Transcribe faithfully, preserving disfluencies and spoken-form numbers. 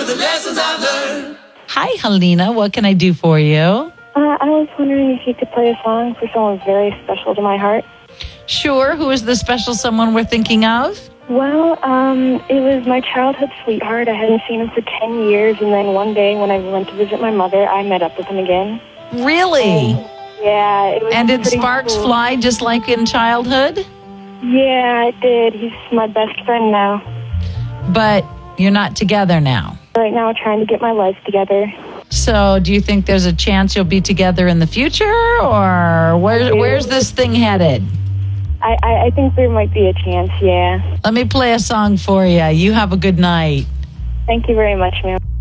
the lessons I've learned. Hi, Helena. What can I do for you? Uh, I was wondering if you could play a song for someone very special to my heart. Sure. Who is the special someone we're thinking of? Well, um, it was my childhood sweetheart. I hadn't seen him for ten years, and then one day when I went to visit my mother, I met up with him again. Really? And, yeah. It was And did pretty sparks cool. fly just like in childhood? Yeah, it did. He's my best friend now. But you're not together now. Right now, trying to get my life together. So do you think there's a chance you'll be together in the future? Or where, where's this thing headed? I, I, I think there might be a chance, yeah. Let me play a song for you. You have a good night. Thank you very much, ma'am.